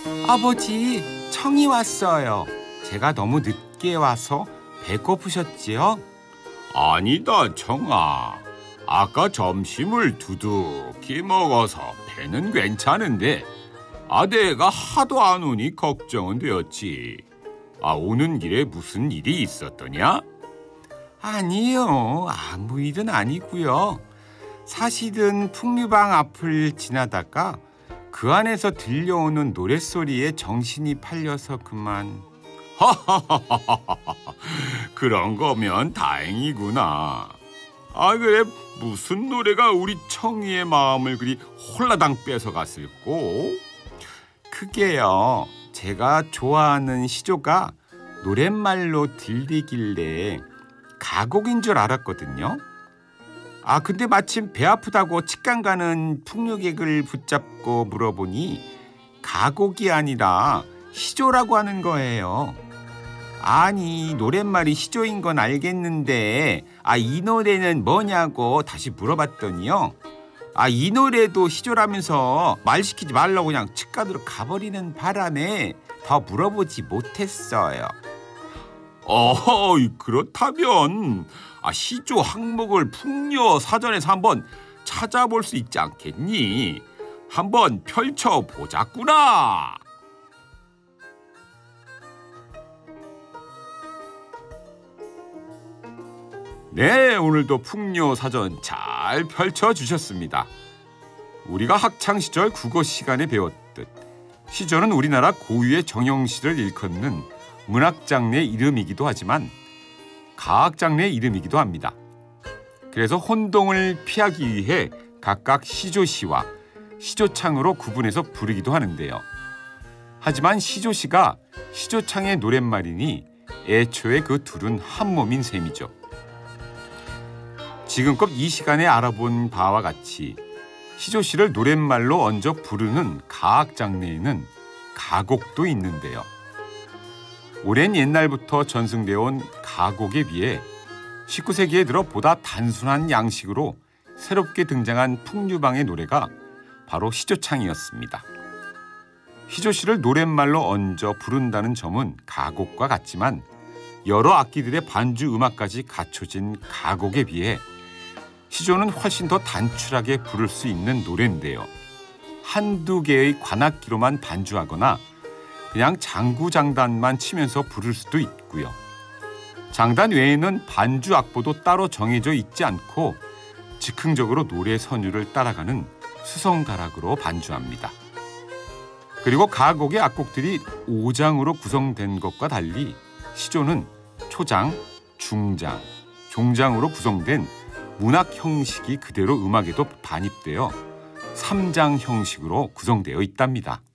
아버지, 청이 왔어요. 제가 너무 늦게 와서 배고프셨지요? 아니다, 청아. 아까 점심을 두둑히 먹어서 배는 괜찮은데 아내가 하도 안 오니 걱정은 되었지. 오는 길에 무슨 일이 있었더냐? 아니요, 아무 일은 아니고요. 사실은 풍류방 앞을 지나다가 그 안에서 들려오는 노랫소리에 정신이 팔려서 그만. 그런 거면 다행이구나. 그래, 무슨 노래가 우리 청이의 마음을 그리 홀라당 뺏어갔을꼬? 그게요, 제가 좋아하는 시조가 노랫말로 들리길래 가곡인 줄 알았거든요. 근데 마침 배 아프다고 치과 가는 풍류객을 붙잡고 물어보니 가곡이 아니라 시조라고 하는 거예요. 아니, 노랫말이 시조인 건 알겠는데 이 노래는 뭐냐고 다시 물어봤더니요, 이 노래도 시조라면서 말 시키지 말라고 그냥 치과로 가버리는 바람에 더 물어보지 못했어요. 그렇다면 시조 항목을 풍려 사전에서 한번 찾아볼 수 있지 않겠니? 한번 펼쳐보자꾸나. 네, 오늘도 풍요 사전 잘 펼쳐주셨습니다. 우리가 학창시절 국어 시간에 배웠듯 시조는 우리나라 고유의 정형시를 일컫는 문학장르의 이름이기도 하지만 가학장르의 이름이기도 합니다. 그래서 혼동을 피하기 위해 각각 시조시와 시조창으로 구분해서 부르기도 하는데요. 하지만 시조시가 시조창의 노랫말이니 애초에 그 둘은 한 몸인 셈이죠. 지금껏 이 시간에 알아본 바와 같이 시조시를 노랫말로 얹어 부르는 가학 장르에는 가곡도 있는데요. 오랜 옛날부터 전승되어 온 가곡에 비해 19세기에 들어 보다 단순한 양식으로 새롭게 등장한 풍류방의 노래가 바로 시조창이었습니다. 시조시를 노랫말로 얹어 부른다는 점은 가곡과 같지만 여러 악기들의 반주 음악까지 갖춰진 가곡에 비해 시조는 훨씬 더 단출하게 부를 수 있는 노래인데요. 한두 개의 관악기로만 반주하거나 그냥 장구장단만 치면서 부를 수도 있고요. 장단 외에는 반주 악보도 따로 정해져 있지 않고 즉흥적으로 노래 선율을 따라가는 수성가락으로 반주합니다. 그리고 가곡의 악곡들이 5장으로 구성된 것과 달리 시조는 초장, 중장, 종장으로 구성된 문학 형식이 그대로 음악에도 반입되어 3장 형식으로 구성되어 있답니다.